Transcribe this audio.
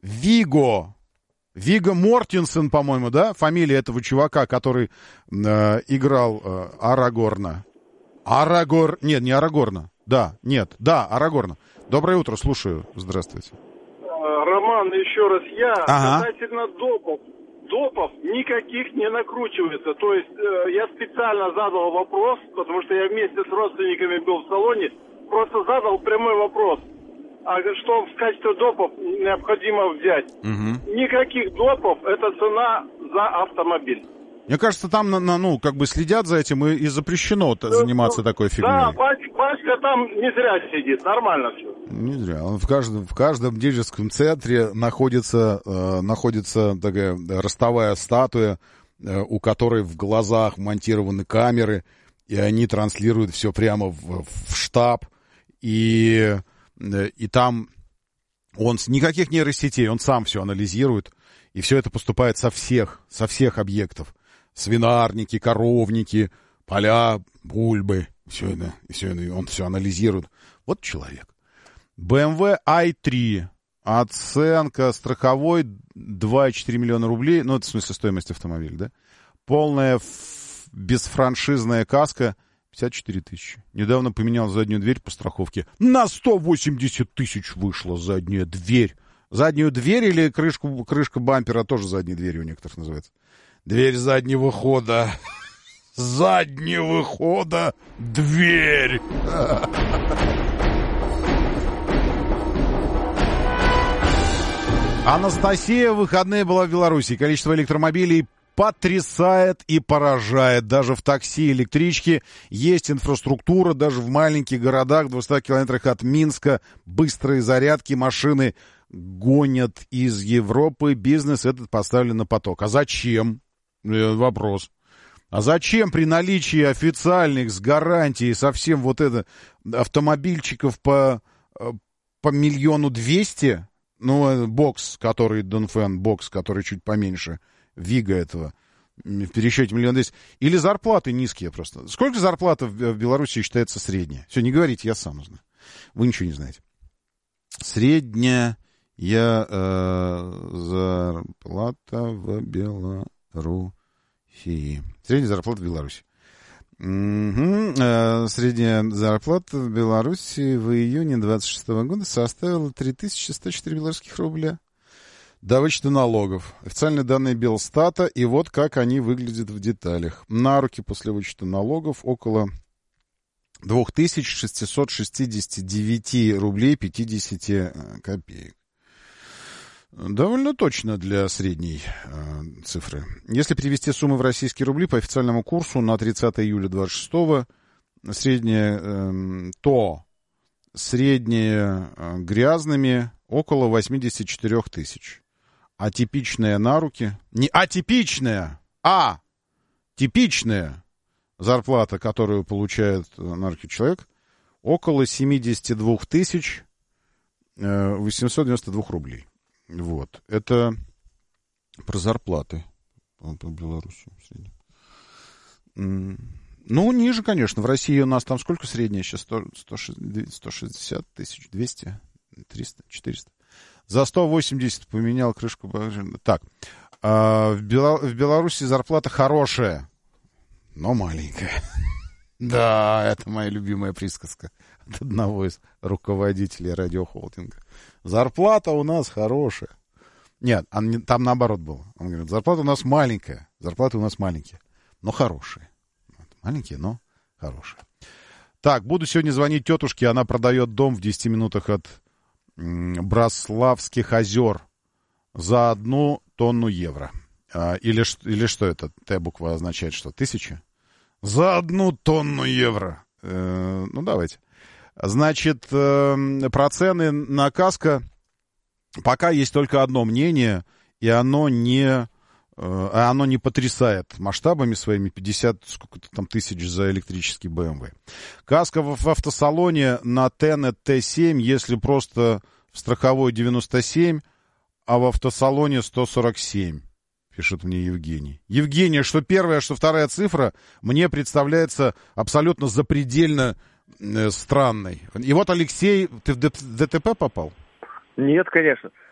Виго Мортенсен, по-моему, да? Фамилия этого чувака, который играл Арагорна. Нет, не Арагорна. Да, Арагорна. Доброе утро, слушаю. Здравствуйте. Роман, еще раз Ага. Касательно допов. Допов никаких не накручивается. То есть я специально задал вопрос, потому что я вместе с родственниками был в салоне, просто задал прямой вопрос. А что в качестве допов необходимо взять? Угу. Никаких допов, это цена за автомобиль. Мне кажется, там, как бы следят за этим, и запрещено заниматься такой фигней. Да, Пашка там не зря сидит, нормально все. Не зря. Он в каждом дилерском центре находится такая ростовая статуя, у которой в глазах монтированы камеры, и они транслируют все прямо в штаб. И там он никаких нейросетей, он сам все анализирует, и все это поступает со всех объектов. Свинарники, коровники, поля, бульбы, все это, он все анализирует. Вот человек. BMW i3. Оценка страховой 2,4 миллиона рублей. Ну, это в смысле стоимость автомобиля, да? Полная бесфраншизная каска 54 тысячи. Недавно поменял заднюю дверь по страховке. На 180 тысяч вышла задняя дверь. Заднюю дверь или крышка бампера тоже задней дверью у некоторых называется. Дверь заднего хода. Заднего хода дверь. Анастасия в выходные была в Беларуси. Количество электромобилей потрясает и поражает. Даже в такси, электрички есть инфраструктура. Даже в маленьких городах, в 200 километрах от Минска, быстрые зарядки, машины гонят из Европы. Бизнес этот поставлен на поток. А зачем? Вопрос. А зачем при наличии официальных с гарантией совсем вот это автомобильчиков по 1 200 000? Ну, бокс, который Донфен, бокс, который чуть поменьше Вига этого, в пересчете 1 200 000. Или зарплаты низкие просто. Сколько зарплата в Беларуси считается средняя? Все, не говорите, я сам знаю. Вы ничего не знаете. Средняя зарплата в Беларуси. Средняя зарплата в Беларуси. Средняя зарплата в Беларуси в июне 26 года составила 3104 белорусских рубля. До вычета налогов. Официальные данные Белстата, и вот как они выглядят в деталях. На руки после вычета налогов около 2669 рублей 50 копеек. Довольно точно для средней цифры. Если перевести суммы в российские рубли по официальному курсу на 30 июля 26-го, средние грязными около 84 тысяч. А типичная на руки... Не атипичная, а типичная зарплата, которую получает на руки человек, около 72 892 рублей. Вот. Это про зарплаты по Беларуси. Ну, ниже, конечно. В России у нас там сколько средняя сейчас? 160 тысяч, 200, 300, 400. За 180 поменял крышку. Так. В Беларуси зарплата хорошая, но маленькая. Да, это моя любимая присказка от одного из руководителей радиохолдинга. Зарплата у нас хорошая. Нет, там наоборот было. Он говорит, зарплата у нас маленькая. Зарплаты у нас маленькие, но хорошие. Маленькие, но хорошие. Так, буду сегодня звонить тетушке. Она продает дом в 10 минутах от Браславских озер за 1 тонну евро. Или что это? Т-буква означает что? 1000? За 1 тонну евро. Ну, давайте. Значит, про цены на каско пока есть только одно мнение, и оно не потрясает масштабами своими. 50 сколько-то там тысяч за электрический BMW. Каска в автосалоне на Tenet T7, если просто в страховой 97, а в автосалоне 147. Пишет мне Евгений. Евгений, что первая, что вторая цифра мне представляется абсолютно запредельно странной. И вот, Алексей, ты в ДТП попал? Нет, конечно.